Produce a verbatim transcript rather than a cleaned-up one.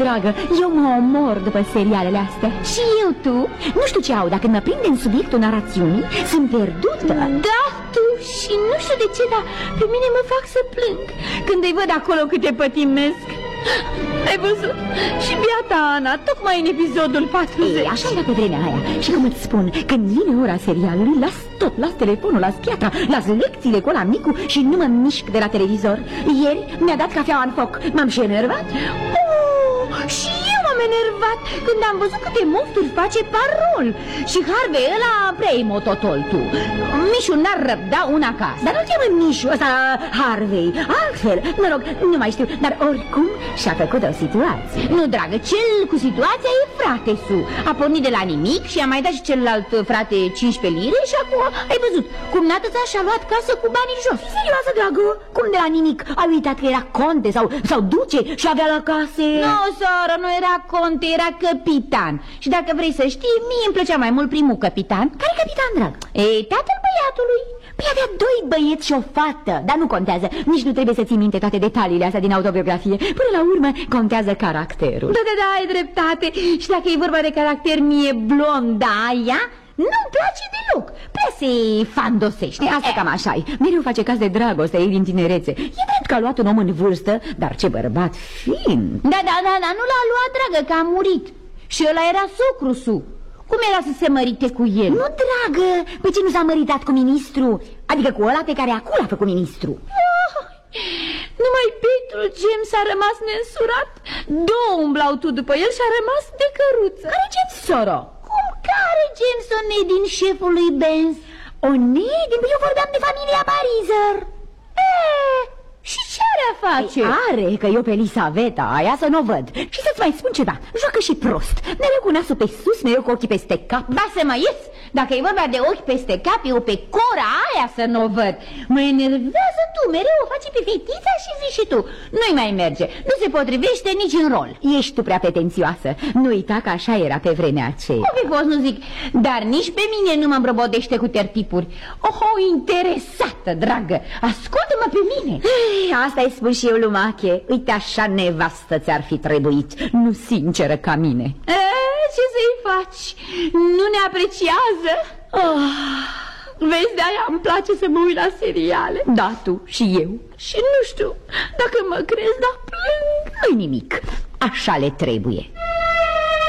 dragă, eu mă omor după serialele astea. Și eu, tu? Nu știu ce au, dacă mă prinde în subiectul narațiunii, sunt pierdută. Da, tu, și nu știu de ce, dar pe mine mă fac să plâng când îi văd acolo câte pătimesc. Ai văzut? Și biata Ana, tocmai în episodul patruzeci. Ei, așa era pe vremea aia. Și cum îți spun, când vine ora serialului, las tot, las telefonul, las piatra, las lecțiile cu ăla micu și nu mă mișc de la televizor. Ieri mi-a dat cafeaua în foc. M-am și enervat. Oh, și eu m-am enervat când am văzut câte mofturi face Parol. Și Harvey ăla prea e mototol, tu. Mișu n-ar răbda una acasă. Dar nu-l cheamă Mișu, ăsta Harvey. Altfel, mă rog, nu mai știu. Dar oricum și-a făcut o situație. Nu, dragă, cel cu situația e frate Su. A pornit de la nimic și a mai dat și celălalt frate cincisprezece lire. Și acum, ai văzut, cumnată ta și-a luat casă cu banii jos. Serioasă, dragă? Cum de la nimic? Ai uitat că era conte sau, sau duce și avea la case? Nu, soră, nu era conte, era capitan. Și dacă vrei să știi, mie îmi plăcea mai mult primul capitan. Care capitan, drag? Ei, tatăl băiatului. Păi avea doi băieți și o fată. Dar nu contează, nici nu trebuie să ții minte toate detaliile astea din autobiografie. Până la urmă contează caracterul. Da, da, da, ai dreptate. Și dacă e vorba de caracter, mie blonda aia nu-mi place deloc. Prea se fandosește. Asta cam așa-i. Mereu face caz de dragoste ei din tinerețe. E drept că a luat un om în vârstă, dar ce bărbat fin. Da, da, da, da, nu l-a luat, dragă, că a murit. Și ăla era socru Su. Cum era să se mărite cu el? Nu, dragă, pe ce nu s-a măritat cu ministru? Adică cu ăla pe care acum l-a făcut ministru. Oh, numai bietul James a rămas neînsurat. Două umblau tu după el și a rămas de căruță. Care James, soro? Cum care James o ne din șeful lui Benz? O ne? Din eu vorbeam de familia Pariser. Eee, și ce are a face? Ei, are, că eu pe Elisaveta aia să nu o văd. Și să-ți mai spun ceva, joacă și prost. Mereu cu nasul pe sus, mereu cu ochii peste cap. Ba să mă ies, dacă e vorba de ochi peste cap, eu pe cora aia să nu o văd. Mă enervează tu, mereu o faci pe fetița și zici și tu. Nu-i mai merge, nu se potrivește nici în rol. Ești tu prea pretențioasă, nu uita că așa era pe vremea aceea. O fi fost, nu zic, dar nici pe mine nu mă îmbrobodește cu tertipuri. Oh, o interesată, dragă, ascultă-mă pe mine. Asta-i spun și eu, lumache. Uite, așa nevastă ți-ar fi trebuit, nu sinceră ca mine. E, ce să-i faci? Nu ne apreciază? Oh, vezi, de-aia îmi place să mă uit la seriale. Da, tu și eu. Și nu știu dacă mă crezi, dar plâng. Nu-i nimic, așa le trebuie.